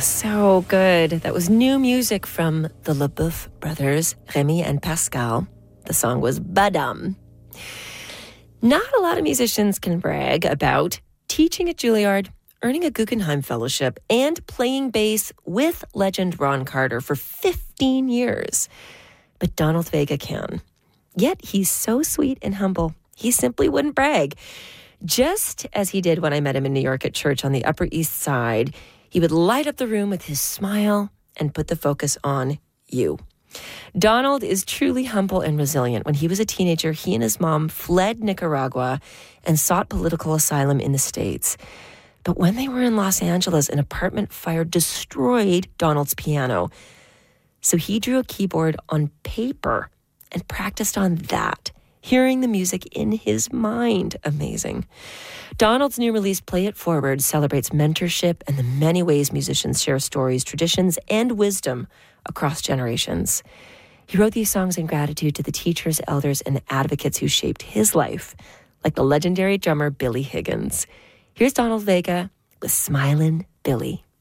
so good. That was new music from the LeBoeuf brothers, Remy and Pascal. The song was Badam. Not a lot of musicians can brag about teaching at Juilliard, earning a Guggenheim Fellowship, and playing bass with legend Ron Carter for 15 years. But Donald Vega can. Yet he's so sweet and humble, he simply wouldn't brag. Just as he did when I met him in New York at church on the Upper East Side, he would light up the room with his smile and put the focus on you. Donald is truly humble and resilient. When he was a teenager, he and his mom fled Nicaragua and sought political asylum in the States. But when they were in Los Angeles, an apartment fire destroyed Donald's piano. So he drew a keyboard on paper and practiced on that, hearing the music in his mind. Amazing. Donald's new release, Play It Forward, celebrates mentorship and the many ways musicians share stories, traditions, and wisdom across generations. He wrote these songs in gratitude to the teachers, elders, and advocates who shaped his life, like the legendary drummer Billy Higgins. Here's Donald Vega with Smilin' Billy.